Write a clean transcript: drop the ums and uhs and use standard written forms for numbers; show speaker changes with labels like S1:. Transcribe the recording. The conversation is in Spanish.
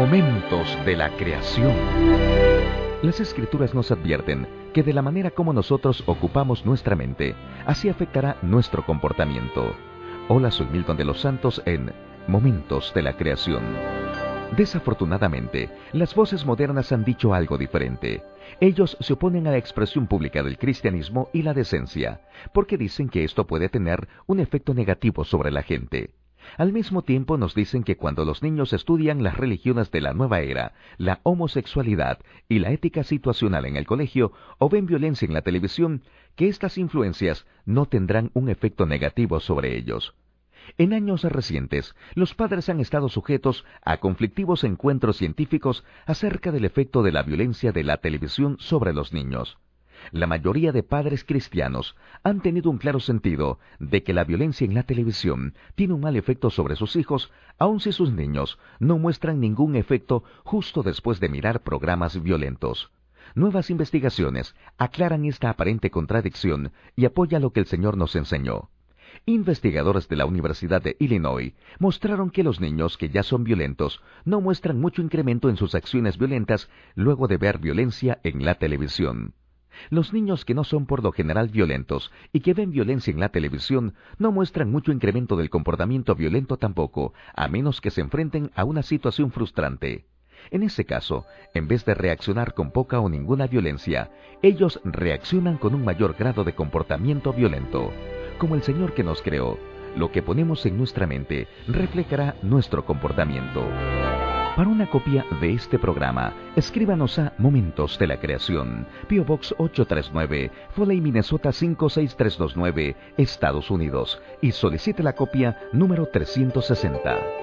S1: Momentos de la creación. Las Escrituras nos advierten que de la manera como nosotros ocupamos nuestra mente, así afectará nuestro comportamiento. Hola, soy Milton de los Santos en Momentos de la Creación. Desafortunadamente, las voces modernas han dicho algo diferente. Ellos se oponen a la expresión pública del cristianismo y la decencia, porque dicen que esto puede tener un efecto negativo sobre la gente. Al mismo tiempo nos dicen que cuando los niños estudian las religiones de la nueva era, la homosexualidad y la ética situacional en el colegio o ven violencia en la televisión, que estas influencias no tendrán un efecto negativo sobre ellos. En años recientes, los padres han estado sujetos a conflictivos encuentros científicos acerca del efecto de la violencia de la televisión sobre los niños. La mayoría de padres cristianos han tenido un claro sentido de que la violencia en la televisión tiene un mal efecto sobre sus hijos, aun si sus niños no muestran ningún efecto justo después de mirar programas violentos. Nuevas investigaciones aclaran esta aparente contradicción y apoyan lo que el Señor nos enseñó. Investigadores de la Universidad de Illinois mostraron que los niños que ya son violentos no muestran mucho incremento en sus acciones violentas luego de ver violencia en la televisión. Los niños que no son por lo general violentos y que ven violencia en la televisión no muestran mucho incremento del comportamiento violento tampoco, a menos que se enfrenten a una situación frustrante. En ese caso, en vez de reaccionar con poca o ninguna violencia, ellos reaccionan con un mayor grado de comportamiento violento. Como el Señor que nos creó, lo que ponemos en nuestra mente reflejará nuestro comportamiento. Para una copia de este programa, escríbanos a Momentos de la Creación, P.O. Box 839, Foley, Minnesota 56329, Estados Unidos, y solicite la copia número 360.